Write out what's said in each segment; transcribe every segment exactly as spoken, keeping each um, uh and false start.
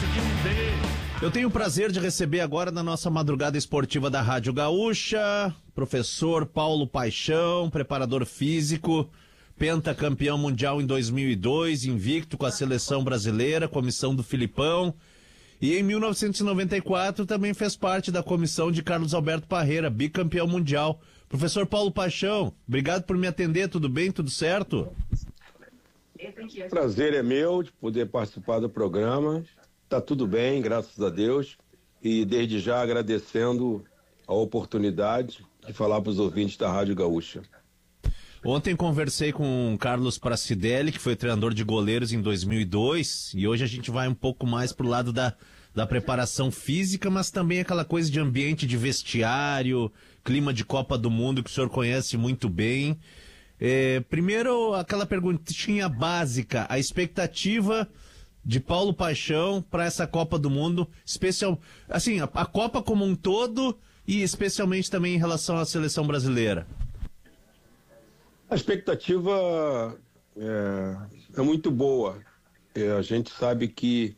Eu tenho o prazer de receber agora na nossa madrugada esportiva da Rádio Gaúcha, professor Paulo Paixão, preparador físico, pentacampeão mundial em dois mil e dois, invicto com a seleção brasileira, comissão do Filipão, e em mil novecentos e noventa e quatro também fez parte da comissão de Carlos Alberto Parreira, bicampeão mundial. Professor Paulo Paixão, obrigado por me atender, tudo bem, tudo certo? Prazer é meu de poder participar do programa. Tá tudo bem, graças a Deus, e desde já agradecendo a oportunidade de falar para os ouvintes da Rádio Gaúcha. Ontem conversei com o Carlos Pracidelli, que foi treinador de goleiros em dois mil e dois, e hoje a gente vai um pouco mais pro lado da, da preparação física, mas também aquela coisa de ambiente de vestiário, clima de Copa do Mundo que o senhor conhece muito bem. É, primeiro, aquela perguntinha básica, a expectativa de Paulo Paixão para essa Copa do Mundo, especial, assim, a, a Copa como um todo e especialmente também em relação à seleção brasileira. A expectativa é, é muito boa. É, a gente sabe que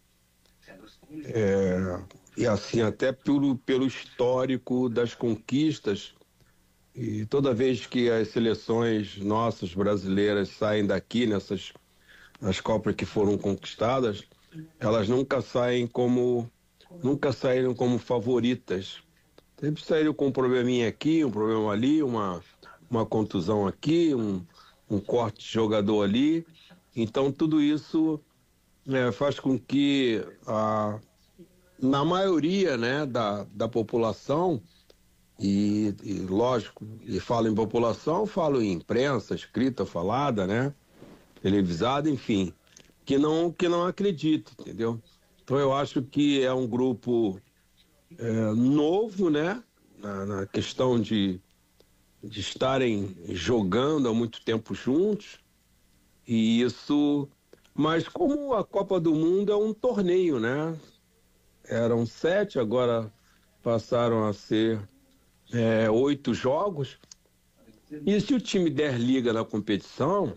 é, e assim, até pelo, pelo histórico das conquistas, e toda vez que as seleções nossas brasileiras saem daqui nessas as Copas que foram conquistadas, elas nunca saem como nunca saíram como favoritas. Sempre saíram com um probleminha aqui, um problema ali, uma, uma contusão aqui, um, um corte de jogador ali. Então tudo isso é, faz com que a, na maioria, né, da, da população, e, e lógico, e falo em população, falo em imprensa, escrita, falada, né, televisada, enfim, que não, que não acredita, entendeu? Então eu acho que é um grupo é, novo, né, na, na questão de, de estarem jogando há muito tempo juntos, e isso, mas como a Copa do Mundo é um torneio, né, eram sete, agora passaram a ser é, oito jogos, e se o time der liga na competição,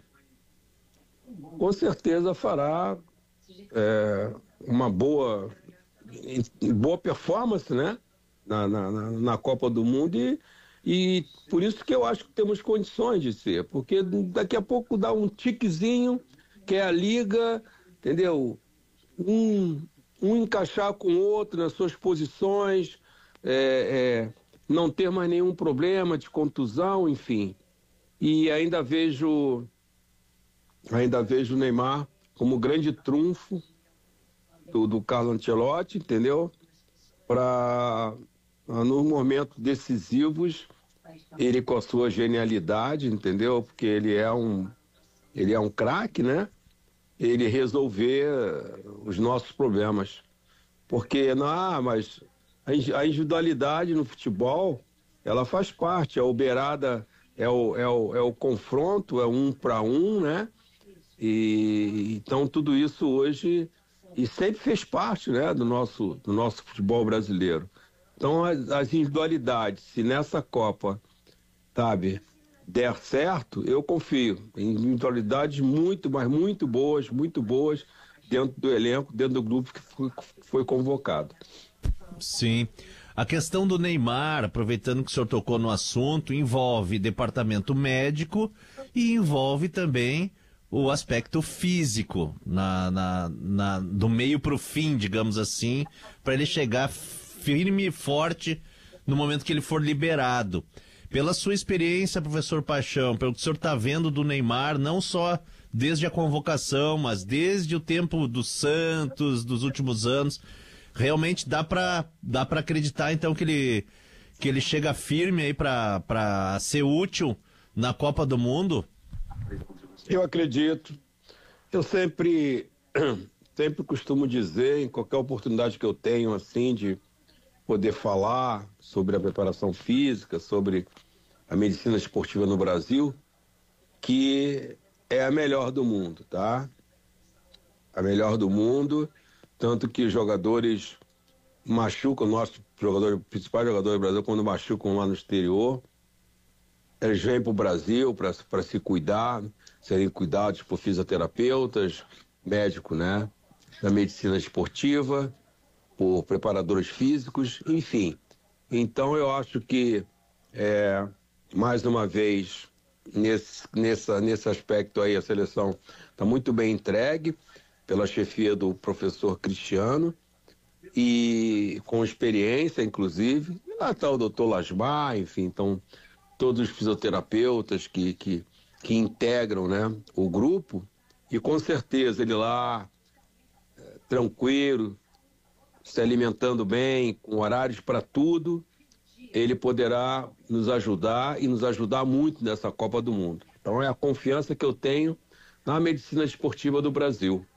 com certeza fará é, uma boa, boa performance, né? Na, na, na Copa do Mundo e, e por isso que eu acho que temos condições de ser, porque daqui a pouco dá um tiquezinho, que é a liga, entendeu? Um, um encaixar com o outro nas suas posições, é, é, não ter mais nenhum problema de contusão, enfim. E ainda vejo Ainda vejo o Neymar como grande trunfo do, do Carlo Ancelotti, entendeu? Para, nos momentos decisivos, ele com a sua genialidade, entendeu? Porque ele é um, ele é um craque, né? Ele resolver os nossos problemas. Porque, não, ah, mas a individualidade no futebol, ela faz parte, a uberada é o, é o, é o confronto, é um para um, né? E então tudo isso hoje e sempre fez parte, né, do nosso do nosso futebol brasileiro. Então as, as individualidades, se nessa Copa, sabe, der certo, eu confio em individualidades muito, mas muito boas, muito boas dentro do elenco, dentro do grupo que foi, foi convocado. Sim. A questão do Neymar, aproveitando que o senhor tocou no assunto, envolve departamento médico e envolve também o aspecto físico, na, na, na, do meio para o fim, digamos assim, para ele chegar firme e forte no momento que ele for liberado. Pela sua experiência, professor Paixão, pelo que o senhor está vendo do Neymar, não só desde a convocação, mas desde o tempo do Santos, dos últimos anos, realmente dá para dá para acreditar então que ele, que ele chega firme aí para ser útil na Copa do Mundo? Eu acredito. Eu sempre, sempre costumo dizer, em qualquer oportunidade que eu tenho, assim, de poder falar sobre a preparação física, sobre a medicina esportiva no Brasil, que é a melhor do mundo, tá? A melhor do mundo, tanto que os jogadores machucam, o nosso jogador, principal jogador do Brasil, quando machucam lá no exterior, eles vêm para o Brasil para se cuidar, serem cuidados por fisioterapeutas, médico, né, da medicina esportiva, por preparadores físicos, enfim. Então eu acho que, é, mais uma vez, nesse, nessa, nesse aspecto aí, a seleção está muito bem entregue pela chefia do professor Cristiano, e com experiência, inclusive. E lá está o doutor Lasmar, enfim, então todos os fisioterapeutas que, que, que integram, né, o grupo, e com certeza ele lá, é, tranquilo, se alimentando bem, com horários para tudo, ele poderá nos ajudar e nos ajudar muito nessa Copa do Mundo. Então é a confiança que eu tenho na medicina esportiva do Brasil.